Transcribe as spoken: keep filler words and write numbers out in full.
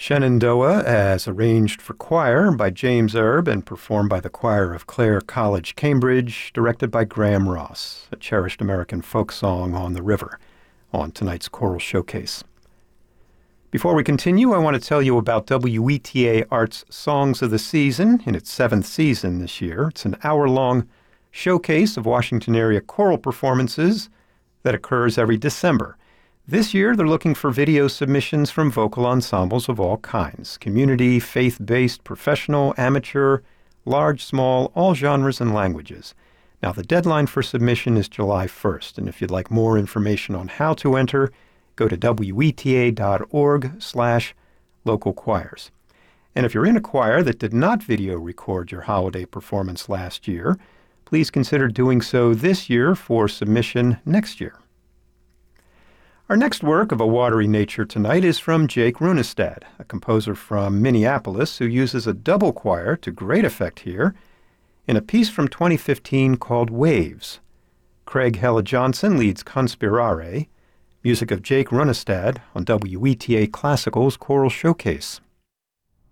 Shenandoah, as arranged for choir by James Erb and performed by the choir of Clare College, Cambridge, directed by Graham Ross, a cherished American folk song on the river, on tonight's choral showcase. Before we continue, I want to tell you about W E T A Art's Songs of the Season in its seventh season this year. It's an hour-long showcase of Washington area choral performances that occurs every December. This year, they're looking for video submissions from vocal ensembles of all kinds: community, faith-based, professional, amateur, large, small, all genres and languages. Now, the deadline for submission is July first, and if you'd like more information on how to enter, go to W E T A dot org slash local choirs. And if you're in a choir that did not video record your holiday performance last year, please consider doing so this year for submission next year. Our next work of a watery nature tonight is from Jake Runestad, a composer from Minneapolis who uses a double choir to great effect here in a piece from twenty fifteen called Waves. Craig Hella Johnson leads Conspirare, music of Jake Runestad on W E T A Classical's Choral Showcase.